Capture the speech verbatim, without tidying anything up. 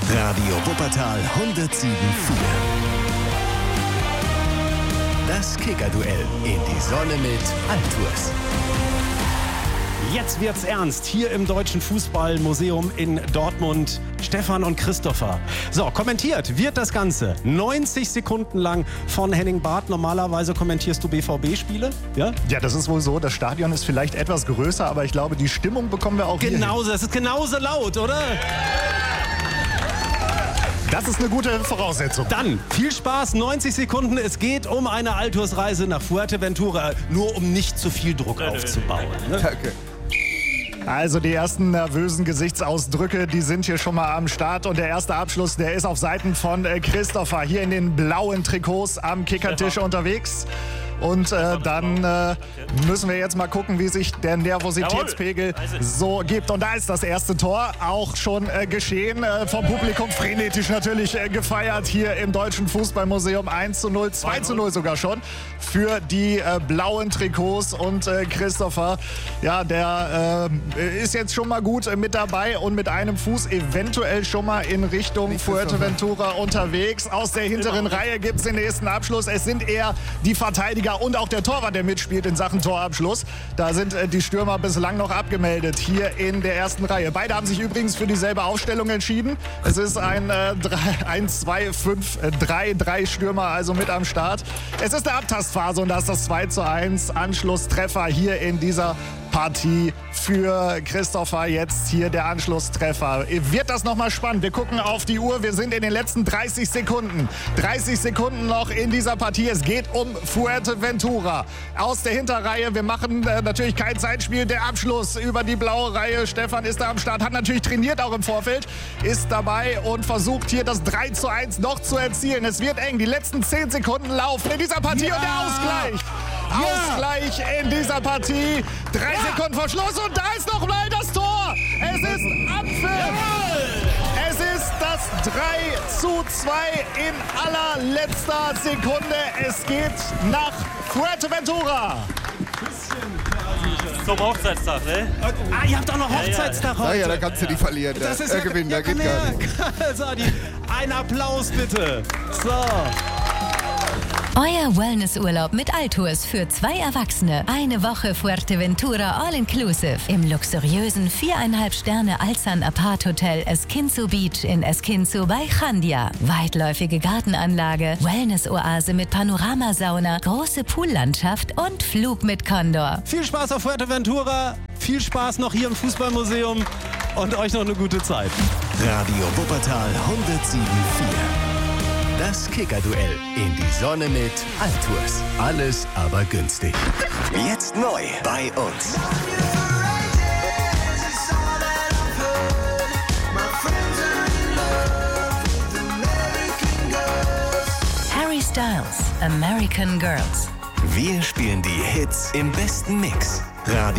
Radio Wuppertal hundertsieben Komma vier. Das Kicker-Duell in die Sonne mit Altours. Jetzt wird's ernst hier im Deutschen Fußballmuseum in Dortmund. Stefan und Christopher. So, kommentiert wird das Ganze neunzig Sekunden lang von Henning Barth. Normalerweise kommentierst du B V B-Spiele, ja? Ja, das ist wohl so. Das Stadion ist vielleicht etwas größer, aber ich glaube, die Stimmung bekommen wir auch hier. Genauso, das ist genauso laut, oder? Das ist eine gute Voraussetzung. Dann viel Spaß, neunzig Sekunden. Es geht um eine Altours-Reise nach Fuerteventura, nur um nicht zu viel Druck aufzubauen. Ne? Danke. Also die ersten nervösen Gesichtsausdrücke, die sind hier schon mal am Start. Und der erste Abschluss, der ist auf Seiten von äh, Christopher hier in den blauen Trikots am Kickertisch unterwegs. Und äh, dann äh, müssen wir jetzt mal gucken, wie sich der Nervositätspegel so gibt. Und da ist das erste Tor auch schon äh, geschehen. Äh, vom Publikum frenetisch natürlich äh, gefeiert hier im Deutschen Fußballmuseum. eins zu null, zwei zu null sogar schon für die äh, blauen Trikots. Und äh, Christopher, ja, der äh, ist jetzt schon mal gut äh, mit dabei und mit einem Fuß eventuell schon mal in Richtung Fuerteventura unterwegs. Aus der hinteren Reihe gibt es den nächsten Abschluss. Es sind eher die Verteidiger und auch der Torwart, der mitspielt in Sachen Torabschluss. Da sind äh, die Stürmer bislang noch abgemeldet, hier in der ersten Reihe. Beide haben sich übrigens für dieselbe Aufstellung entschieden. Es ist ein äh, eins, zwei, fünf, drei, drei Stürmer also mit am Start. Es ist eine Abtastphase und da ist das zwei zu eins Anschlusstreffer hier in dieser Partie für Christopher. Jetzt hier der Anschlusstreffer. Wird das nochmal spannend? Wir gucken auf die Uhr. Wir sind in den letzten dreißig Sekunden. dreißig Sekunden noch in dieser Partie. Es geht um Fuerteventura. Aus der Hinterreihe. Wir machen äh, natürlich kein Zeitspiel. Der Abschluss über die blaue Reihe. Stefan ist da am Start. Hat natürlich trainiert auch im Vorfeld. Ist dabei und versucht hier das drei zu eins noch zu erzielen. Es wird eng. Die letzten zehn Sekunden laufen in dieser Partie. Ja. Und der Ausgleich. Ja. Ausgleich in dieser Partie. Drei ja. Sekunden vor Schluss und da ist noch mal das Tor. Es ist Abpfiff. Es ist das drei zu zwei in allerletzter Sekunde. Es geht nach Fuerteventura. Zum Hochzeitstag, ne? Ah, ihr habt auch noch Hochzeitstag heute. Ja, ja, da kannst du nicht verlieren. Das ist er ja, gewinnt, ja, da geht gar nicht. Also, die, ein Applaus bitte. So. Euer Wellnessurlaub mit Altours für zwei Erwachsene. Eine Woche Fuerteventura All-Inclusive im luxuriösen viereinhalb Sterne Alzan Apart Hotel Esquinzo Beach in Esquinzo bei Chandia. Weitläufige Gartenanlage, Wellness-Oase mit Panoramasauna, große Poollandschaft und Flug mit Condor. Viel Spaß auf Fuerteventura, viel Spaß noch hier im Fußballmuseum und euch noch eine gute Zeit. Radio Wuppertal hundertsieben Komma vier. Das Kicker-Duell in die Sonne mit Altours. Alles aber günstig. Jetzt neu bei uns. Harry Styles, American Girls. Wir spielen die Hits im besten Mix. Radio